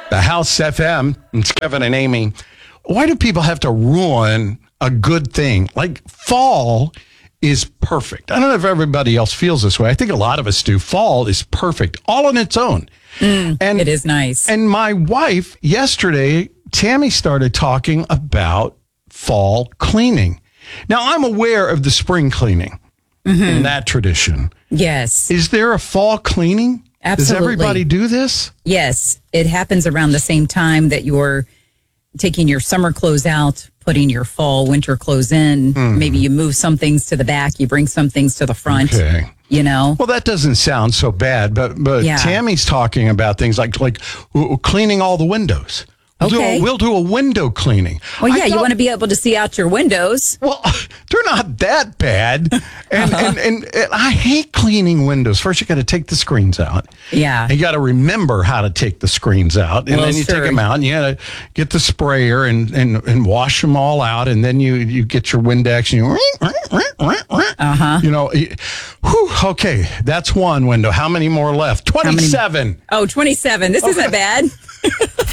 The House FM. It's Kevin and Amy. Why do people have to ruin a good thing? Like fall is perfect. I don't know if everybody else feels this way. I think a lot of us do. Fall is perfect all on its own. And it is nice. And my wife yesterday, Tammy, started talking about fall cleaning. Now, I'm aware of the spring cleaning in that tradition. Yes. Is there a fall cleaning? Absolutely. Does everybody do this? Yes. It happens around the same time that you're taking your summer clothes out, putting your fall, winter clothes in. Maybe you move some things to the back, you bring some things to the front. Okay. You know? Well, that doesn't sound so bad, but Yeah. Tammy's talking about things like cleaning all the windows. Okay. We'll do a window cleaning. Well, yeah, you want to be able to see out your windows. Well, they're not that bad. And I hate cleaning windows. First, you got to take the screens out. Yeah. You got to remember how to take the screens out. And then you take them out and you got to get the sprayer and wash them all out. And then you get your Windex and you know, okay, that's one window. How many more left? 27. Oh, 27. This isn't bad.